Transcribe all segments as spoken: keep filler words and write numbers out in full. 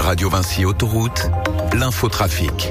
Radio Vinci Autoroute, l'infotrafic.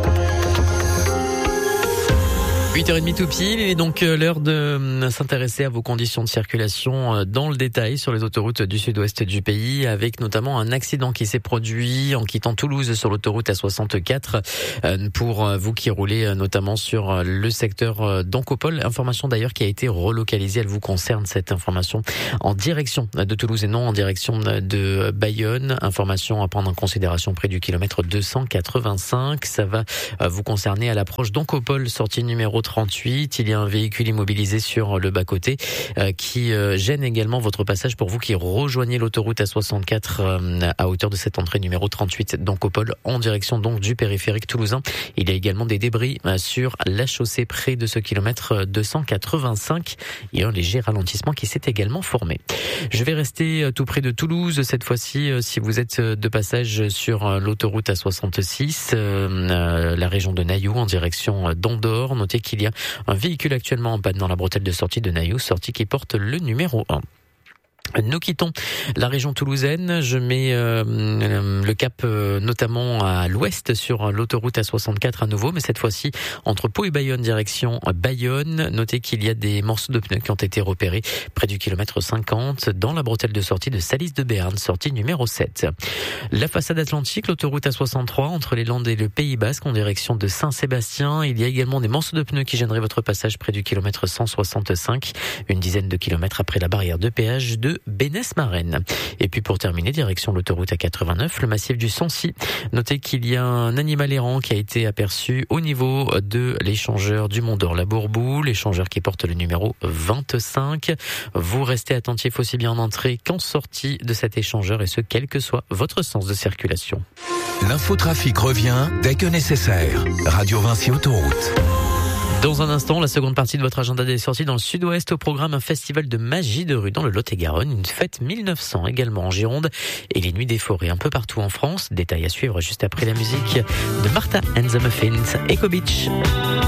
huit heures trente tout pile, il est donc l'heure de s'intéresser à vos conditions de circulation dans le détail sur les autoroutes du sud-ouest du pays, avec notamment un accident qui s'est produit en quittant Toulouse sur l'autoroute A soixante-quatre. Pour vous qui roulez notamment sur le secteur d'Ancopole, information d'ailleurs qui a été relocalisée, elle vous concerne cette information en direction de Toulouse et non en direction de Bayonne. Information à prendre en considération près du kilomètre deux cent quatre-vingt-cinq. Ça va vous concerner à l'approche d'Ancopole, sortie numéro trente-huit. Il y a un véhicule immobilisé sur le bas-côté euh, qui euh, gêne également votre passage pour vous qui rejoignez l'autoroute A soixante-quatre euh, à hauteur de cette entrée numéro trente-huit d'Ancopole en direction donc du périphérique toulousain. Il y a également des débris euh, sur la chaussée près de ce kilomètre deux cent quatre-vingt-cinq. Il y a un léger ralentissement qui s'est également formé. Je vais rester euh, tout près de Toulouse cette fois-ci euh, si vous êtes de passage sur euh, l'autoroute A soixante-six, euh, euh, la région de Nailloux en direction d'Andorre. Notez qu'il Il y a un véhicule actuellement en panne dans la bretelle de sortie de Nailloux, sortie qui porte le numéro un. Nous quittons la région toulousaine. Je mets euh, le cap euh, notamment à l'ouest sur l'autoroute A soixante-quatre à nouveau, mais cette fois-ci entre Pau et Bayonne direction Bayonne. Notez qu'il y a des morceaux de pneus qui ont été repérés près du kilomètre cinquante dans la bretelle de sortie de Salis de Béarn, sortie numéro sept. La façade atlantique, l'autoroute A soixante-trois entre les Landes et le Pays Basque en direction de Saint-Sébastien. Il y a également des morceaux de pneus qui gêneraient votre passage près du kilomètre cent soixante-cinq, une dizaine de kilomètres après la barrière de péage de Bénesse-Marraine. Et puis pour terminer, direction l'autoroute A quatre-vingt-neuf, le massif du Sancy. Notez qu'il y a un animal errant qui a été aperçu au niveau de l'échangeur du Mont d'Or, la Bourbou, l'échangeur qui porte le numéro vingt-cinq. Vous restez attentif aussi bien en entrée qu'en sortie de cet échangeur et ce, quel que soit votre sens de circulation. L'infotrafic revient dès que nécessaire. Radio Vinci Autoroute. Dans un instant, la seconde partie de votre agenda des sorties dans le sud-ouest, au programme un festival de magie de rue dans le Lot-et-Garonne, une fête mille neuf cents également en Gironde et les nuits des forêts un peu partout en France. Détail à suivre juste après la musique de Martha and the Muffins, Echo Beach.